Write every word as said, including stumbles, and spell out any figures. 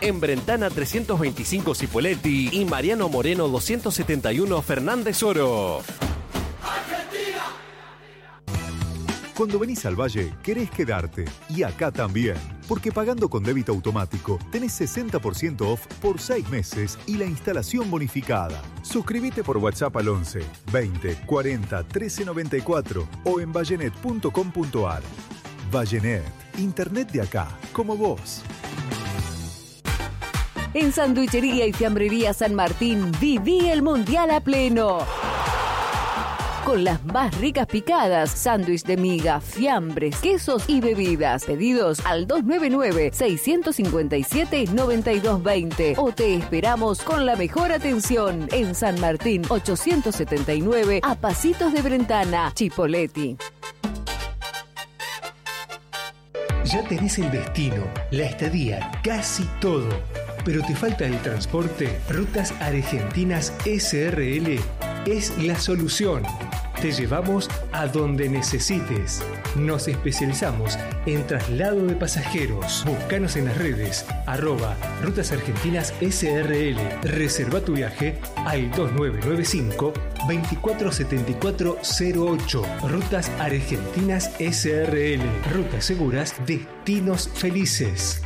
en Brentana trescientos veinticinco Cipolletti y Mariano Moreno doscientos setenta y uno Fernández Oro. Cuando venís al Valle, querés quedarte. Y acá también. Porque pagando con débito automático, tenés sesenta por ciento off por seis meses y la instalación bonificada. Suscríbete por WhatsApp al once, veinte, cuarenta, trece noventa y cuatro o en vallenet punto com punto ar. Vallenet, internet de acá, como vos. En Sanduichería y Fiambrería San Martín, viví el Mundial a pleno. Con las más ricas picadas, sándwich de miga, fiambres, quesos y bebidas. Pedidos al dos nueve nueve, seis cinco siete, nueve dos dos cero o te esperamos con la mejor atención en San Martín ochocientos setenta y nueve a pasitos de Brentana, Cipolletti. Ya tenés el destino, la estadía, casi todo. Pero te falta el transporte. Rutas Argentinas S R L es la solución. Te llevamos a donde necesites. Nos especializamos en traslado de pasajeros. Búscanos en las redes, arroba Rutas Argentinas S R L. Reserva tu viaje al dos nueve nueve cinco, veinticuatro setenta y cuatro cero ocho. Rutas Argentinas S R L. Rutas seguras, destinos felices.